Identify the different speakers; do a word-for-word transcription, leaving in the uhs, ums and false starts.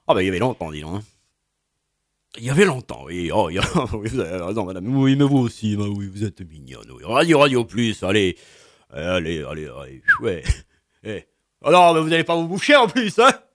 Speaker 1: Ah bah il y avait longtemps, dis donc. Hein. Il y avait longtemps, oui. Oh, il y a... oui, vous avez raison, madame. Oui, mais vous aussi, bah oui, vous êtes mignonne. Oui. Radio, radio plus, allez. Allez, allez, allez. Ouais. Eh. Alors, mais vous allez pas vous boucher en plus, hein